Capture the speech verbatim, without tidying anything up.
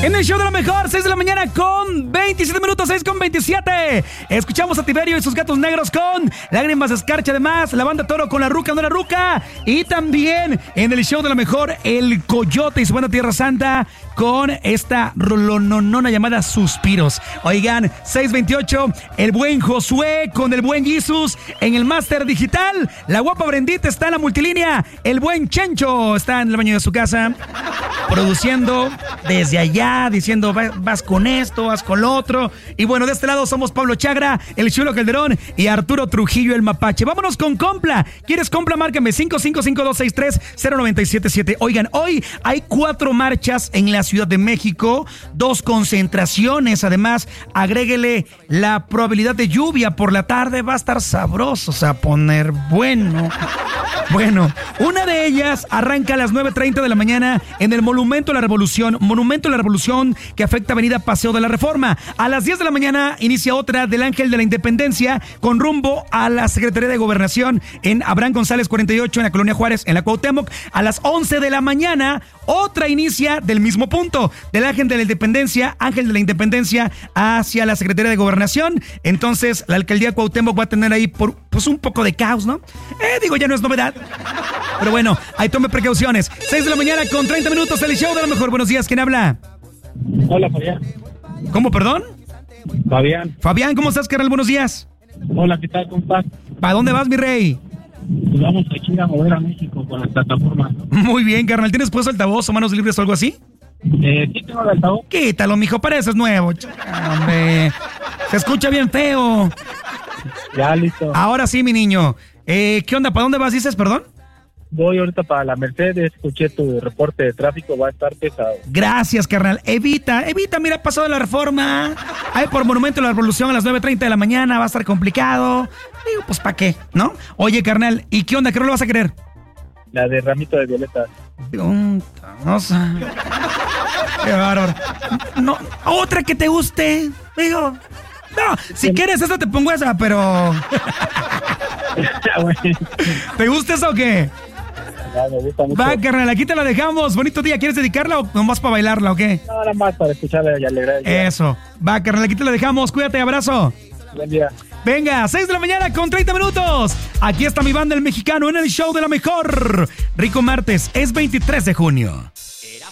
En el show de la mejor, seis de la mañana con veintisiete minutos, seis con veintisiete. Escuchamos a Tiberio y sus gatos negros con Lágrimas de Escarcha. Además, la banda Toro con La Ruca, no la Ruca. Y también en el show de la mejor, El Coyote y su banda Tierra Santa con esta rolononona llamada Suspiros. Oigan, seis veintiocho, el buen Josué con el buen Jesus en el máster digital. La guapa Brendita está en la multilínea. El buen Chencho está en el baño de su casa produciendo desde allá, diciendo vas con esto, vas con lo otro. Y bueno, de este lado somos Pablo Chagra, el Chulo Calderón y Arturo Trujillo, el Mapache. Vámonos con Compla. ¿Quieres Compla? Márcame cinco cinco cinco, dos seis tres, cero nueve siete siete. Oigan, hoy hay cuatro marchas en la Ciudad de México, dos concentraciones. Además, agréguele la probabilidad de lluvia por la tarde. Va a estar sabroso, o sea, a poner bueno. Bueno, una de ellas arranca a las nueve treinta de la mañana en el Monumento a la Revolución. Monumento a la Revolución que afecta Avenida Paseo de la Reforma. A las diez de la mañana inicia otra del Ángel de la Independencia con rumbo a la Secretaría de Gobernación en Abraham González cuarenta y ocho en la Colonia Juárez, en la Cuauhtémoc. A las once de la mañana otra inicia del mismo punto, del Ángel de la Independencia, Ángel de la Independencia hacia la Secretaría de Gobernación. Entonces la Alcaldía de Cuauhtémoc va a tener ahí por, pues un poco de caos, ¿no? Eh, digo, ya no es novedad. Pero bueno, ahí tome precauciones. seis de la mañana con treinta minutos, el show de la mejor. Buenos días, ¿quién habla? Hola, Fabián. ¿Cómo, perdón? Fabián. Fabián, ¿cómo estás, carnal? Buenos días. Hola, ¿qué tal? ¿Cómo estás? ¿Para dónde vas, mi rey? Pues vamos aquí a mover a México con las plataformas. Muy bien, carnal. ¿Tienes puesto altavoz o manos libres o algo así? Eh, sí, tengo el altavoz. Quítalo, mijo, para eso es nuevo. Hombre, se escucha bien feo. Ya, listo. Ahora sí, mi niño. Eh, ¿Qué onda? ¿Para dónde vas, dices, perdón? Voy ahorita para la Mercedes, escuché tu reporte de tráfico, va a estar pesado. Gracias, carnal. Evita, evita, mira, pasado la Reforma. Ahí por Monumento a la Revolución a las nueve treinta de la mañana, va a estar complicado. Digo, pues, ¿para qué? ¿No? Oye, carnal, ¿y qué onda? ¿Qué no lo vas a querer? La de ramito de violetas. No sé. Qué bárbaro. No, otra que te guste. Digo, no, si quieres esa te pongo esa, pero... ¿Te gusta eso o qué? No, me gusta mucho. Va, carnal, aquí te la dejamos. Bonito día. ¿Quieres dedicarla o nomás para bailarla o qué? No, nada más para escucharla y alegrar. Eso. Va, carnal, aquí te la dejamos. Cuídate, abrazo. Buen día. Venga, seis de la mañana con treinta minutos. Aquí está mi banda El Mexicano en el show de la mejor. Rico martes, es veintitrés de junio.